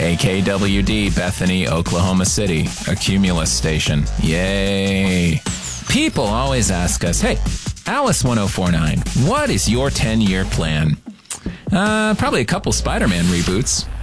KKWD, Bethany, Oklahoma City, a Cumulus station. Yay. People always ask us, hey, Alice 1049, what is your 10-year plan? Probably a couple Spider-Man reboots.